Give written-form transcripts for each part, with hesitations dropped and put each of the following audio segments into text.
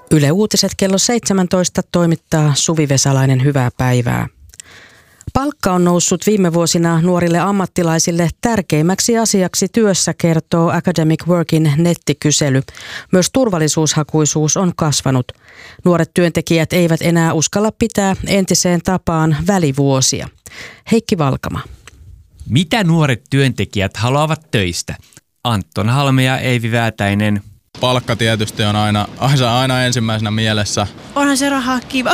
Yle Uutiset kello 17 toimittaa Suvi Vesalainen, hyvää päivää. Palkka on noussut viime vuosina nuorille ammattilaisille tärkeimmäksi asiaksi työssä, kertoo Academic Workin nettikysely. Myös turvallisuushakuisuus on kasvanut. Nuoret työntekijät eivät enää uskalla pitää entiseen tapaan välivuosia. Heikki Valkama. Mitä nuoret työntekijät haluavat töistä? Antton Halme ja Eivi Väätäinen. Palkka tietysti on aina ensimmäisenä mielessä. Onhan se rahaa kiva.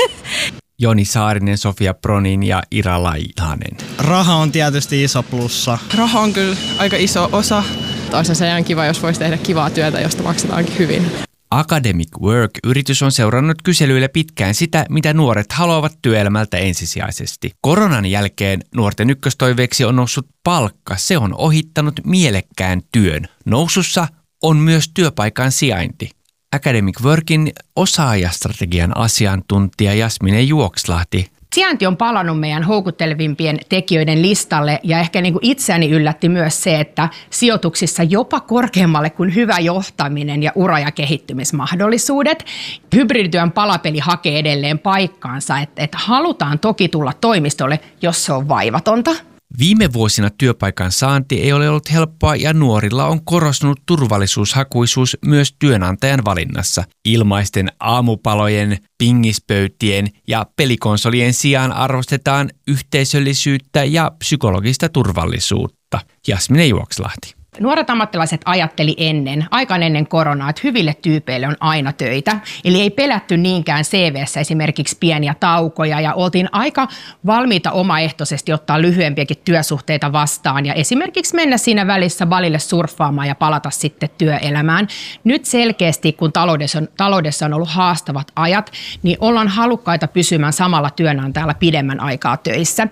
Joni Saarinen, Sofia Pronin ja Ira Laihanen. Raha on tietysti iso plussa. Raha on kyllä aika iso osa. Olisi se ihan kiva, jos voisi tehdä kivaa työtä, josta maksetaankin hyvin. Academic Work-yritys on seurannut kyselyillä pitkään sitä, mitä nuoret haluavat työelämältä ensisijaisesti. Koronan jälkeen nuorten ykköstoiveeksi on noussut palkka. Se on ohittanut mielekkään työn. Nousussa on myös työpaikan sijainti. Academic Workin osaajastrategian asiantuntija Jasmine Juokslahti. Sijainti on palannut meidän houkuttelevimpien tekijöiden listalle ja ehkä niin kuin itseäni yllätti myös se, että sijoituksissa jopa korkeammalle kuin hyvä johtaminen ja ura- ja kehittymismahdollisuudet. Hybridityön palapeli hakee edelleen paikkaansa, että halutaan toki tulla toimistolle, jos se on vaivatonta. Viime vuosina työpaikan saanti ei ole ollut helppoa ja nuorilla on korostunut turvallisuushakuisuus myös työnantajan valinnassa. Ilmaisten aamupalojen, pingispöytien ja pelikonsolien sijaan arvostetaan yhteisöllisyyttä ja psykologista turvallisuutta. Jasmine Juokslahti. Nuoret ammattilaiset ajatteli aikaan ennen koronaa, että hyville tyypeille on aina töitä. Eli ei pelätty niinkään CV:ssä esimerkiksi pieniä taukoja ja oltiin aika valmiita omaehtoisesti ottaa lyhyempiäkin työsuhteita vastaan ja esimerkiksi mennä siinä välissä Balille surffaamaan ja palata sitten työelämään. Nyt selkeästi, kun taloudessa on ollut haastavat ajat, niin ollaan halukkaita pysymään samalla työnantajalla pidemmän aikaa töissä.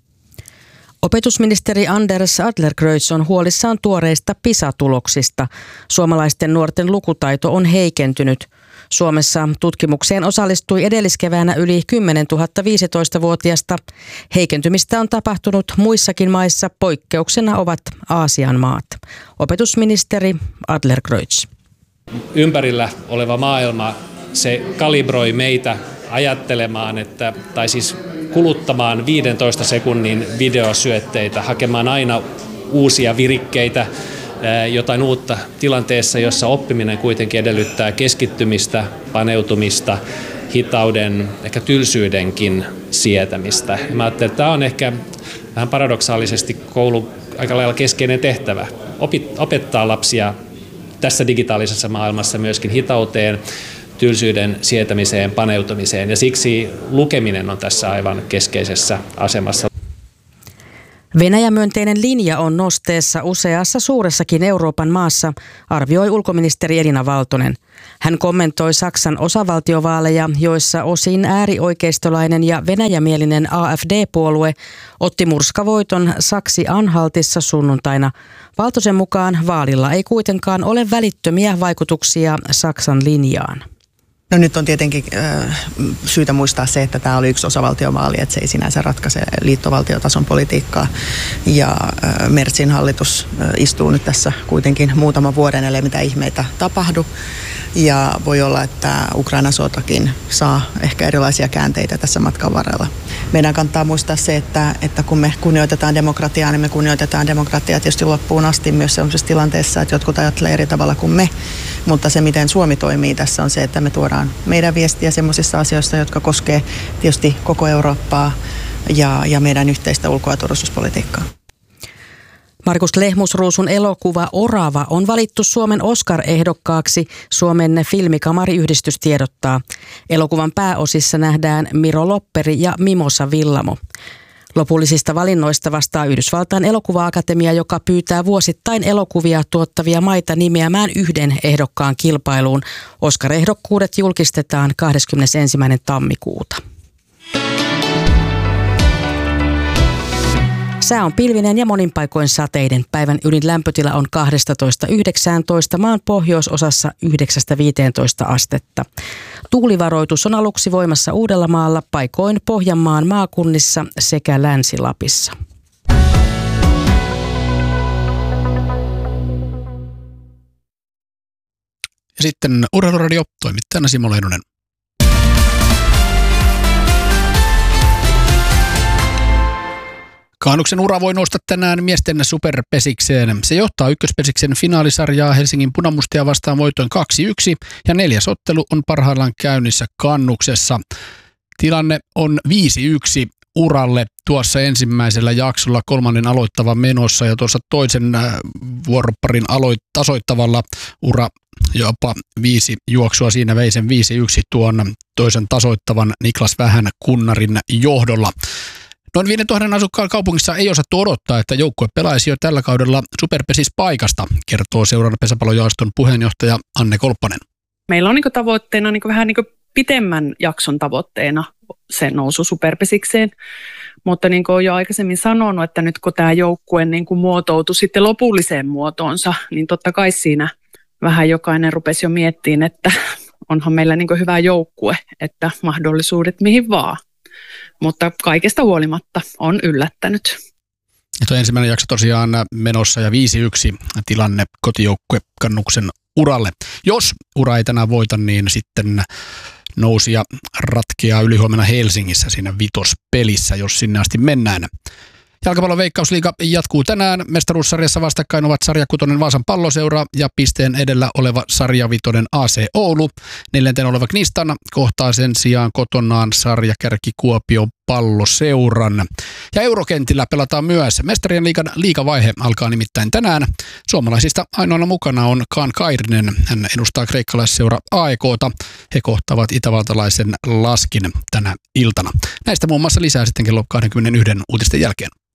Opetusministeri Anders Adlercreutz on huolissaan tuoreista PISA-tuloksista. Suomalaisten nuorten lukutaito on heikentynyt. Suomessa tutkimukseen osallistui edelliskeväänä yli 10 000 15-vuotiaista. Heikentymistä on tapahtunut muissakin maissa, poikkeuksena ovat Aasian maat. Opetusministeri Adlercreutz. Ympärillä oleva maailma, se kalibroi meitä ajattelemaan, kuluttamaan 15 sekunnin videosyötteitä, hakemaan aina uusia virikkeitä, jotain uutta tilanteessa, jossa oppiminen kuitenkin edellyttää keskittymistä, paneutumista, hitauden, ehkä tylsyydenkin sietämistä. Mä ajattelin, että tämä on ehkä vähän paradoksaalisesti koulun aika lailla keskeinen tehtävä. Opettaa lapsia tässä digitaalisessa maailmassa myöskin hitauteen, tylsyyden sietämiseen, paneutumiseen ja siksi lukeminen on tässä aivan keskeisessä asemassa. Venäjä-myönteinen linja on nosteessa useassa suuressakin Euroopan maassa, arvioi ulkoministeri Elina Valtonen. Hän kommentoi Saksan osavaltiovaaleja, joissa osin äärioikeistolainen ja venäjämielinen AfD-puolue otti murskavoiton Saksi-Anhaltissa sunnuntaina. Valtosen mukaan vaalilla ei kuitenkaan ole välittömiä vaikutuksia Saksan linjaan. No nyt on tietenkin syytä muistaa se, että tämä oli yksi osavaltiovaali, että se ei sinänsä ratkaise liittovaltiotason politiikkaa. Ja Merzin hallitus istuu nyt tässä kuitenkin muutaman vuoden, ellei mitään ihmeitä tapahdu. Ja voi olla, että Ukrainan sotakin saa ehkä erilaisia käänteitä tässä matkan varrella. Meidän kannattaa muistaa se, että kun me kunnioitetaan demokratiaa, niin me kunnioitetaan demokratiaa tietysti loppuun asti myös sellaisessa tilanteessa, että jotkut ajattelee eri tavalla kuin me. Mutta se, miten Suomi toimii tässä, on se, että me tuodaan meidän viestiä semmoisissa asioissa, jotka koskee tietysti koko Eurooppaa ja meidän yhteistä ulko- ja turvallisuuspolitiikkaa. Markus Lehmusruusun elokuva Orava on valittu Suomen Oscar-ehdokkaaksi, Suomen filmikamariyhdistys tiedottaa. Elokuvan pääosissa nähdään Miro Lopperi ja Mimosa Villamo. Lopullisista valinnoista vastaa Yhdysvaltain elokuva-akatemia, joka pyytää vuosittain elokuvia tuottavia maita nimeämään yhden ehdokkaan kilpailuun. Oscar-ehdokkuudet julkistetaan 21. tammikuuta. Sää on pilvinen ja monin paikoin sateinen. Päivän ylin lämpötila on 12–19, maan pohjoisosassa 9–15 astetta. Tuulivaroitus on aluksi voimassa Uudellamaalla, paikoin Pohjanmaan maakunnissa sekä Länsi-Lapissa. sitten Urheiluradio, toimittajana Simo Leinonen. Kaanuksen ura voi nousta tänään miesten superpesikseen. Se johtaa ykköspesiksen finaalisarjaa Helsingin Punamustia vastaan voitoin 2-1 ja 4. ottelu on parhaillaan käynnissä Kannuksessa. Tilanne on 5-1 uralle tuossa ensimmäisellä jaksolla, 3. aloittava menossa ja tuossa toisen vuoroparin tasoittavalla ura jopa 5 juoksua siinä vei sen 5-1 tuon toisen tasoittavan Niklas Vähän Kunnarin johdolla. Noin 5000 asukkaan kaupungissa ei osattu odottaa, että joukkue pelaisi jo tällä kaudella superpesispaikasta, kertoo seuran pesäpallojaoston puheenjohtaja Anne Kolppanen. Meillä on tavoitteena vähän pitemmän jakson tavoitteena se nousu superpesikseen, mutta niin kuin olen jo aikaisemmin sanonut, että nyt kun tämä joukkue muotoutui sitten lopulliseen muotoonsa, niin totta kai siinä vähän jokainen rupesi jo miettimään, että onhan meillä hyvä joukkue, että mahdollisuudet mihin vaan. Mutta kaikesta huolimatta on yllättänyt. Ja tuo ensimmäinen jakso tosiaan menossa ja 5-1 tilanne kotijoukkue Kannuksen uralle. Jos ura ei tänään voita, niin sitten nousija ratkeaa ylihuomenna Helsingissä siinä vitospelissä, jos sinne asti mennään. Jalkapallon Veikkausliiga jatkuu tänään. Mestaruussarjassa vastakkain ovat sarja 6 Vaasan Palloseura ja pisteen edellä oleva sarja 5 AC Oulu. 4. oleva Knistan kohtaa sen sijaan kotonaan sarjakärki Kuopion Palloseuran. Ja Eurokentillä pelataan myös. Mestarien liigan liigavaihe alkaa nimittäin tänään. Suomalaisista ainoana mukana on Kaan Kairinen. Hän edustaa kreikkalaisseura AEK:ta. He kohtaavat itävaltalaisen Laskin tänä iltana. Näistä muun muassa lisää sitten kello 21 uutisten jälkeen.